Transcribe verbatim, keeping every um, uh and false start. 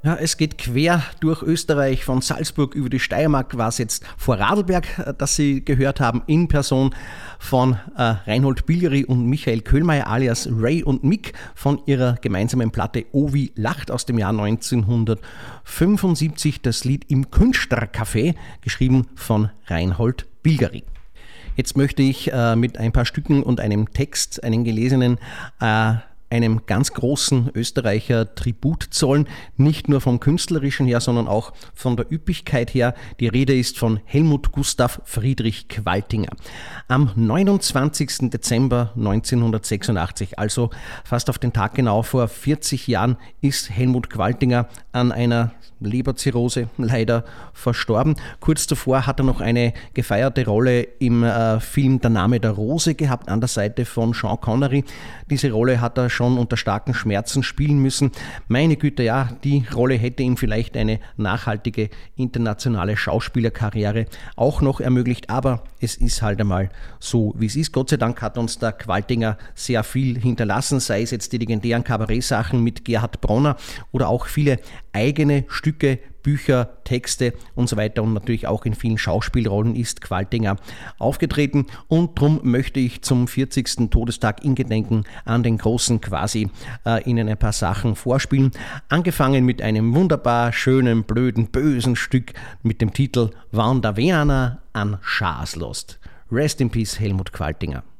Ja, es geht quer durch Österreich, von Salzburg über die Steiermark, war es jetzt Vorarlberg, das Sie gehört haben, in Person von äh, Reinhold Bilgeri und Michael Köhlmeier alias Ray und Mick von ihrer gemeinsamen Platte Ovi lacht aus dem Jahr neunzehnhundertfünfundsiebzig, das Lied Im Künstlercafé, geschrieben von Reinhold Bilgeri. Jetzt möchte ich äh, mit ein paar Stücken und einem Text, einen gelesenen, äh, einem ganz großen Österreicher Tribut zollen, nicht nur vom Künstlerischen her, sondern auch von der Üppigkeit her. Die Rede ist von Helmut Gustav Friedrich Qualtinger. Am neunundzwanzigsten Dezember neunzehnhundertsechsundachtzig, also fast auf den Tag genau vor vierzig Jahren, ist Helmut Qualtinger an einer Leberzirrhose leider verstorben. Kurz zuvor hat er noch eine gefeierte Rolle im äh, Film Der Name der Rose gehabt, an der Seite von Sean Connery. Diese Rolle hat er schon unter starken Schmerzen spielen müssen. Meine Güte, ja, die Rolle hätte ihm vielleicht eine nachhaltige internationale Schauspielerkarriere auch noch ermöglicht, aber es ist halt einmal so, wie es ist. Gott sei Dank hat uns der Qualtinger sehr viel hinterlassen, sei es jetzt die legendären Kabarettsachen mit Gerhard Bronner oder auch viele eigene Stücke, Bücher, Texte und so weiter, und natürlich auch in vielen Schauspielrollen ist Qualtinger aufgetreten, und darum möchte ich zum vierzigsten Todestag in Gedenken an den Großen quasi äh, Ihnen ein paar Sachen vorspielen. Angefangen mit einem wunderbar schönen, blöden, bösen Stück mit dem Titel Wann der Werner an Schaas lost. Rest in Peace, Helmut Qualtinger.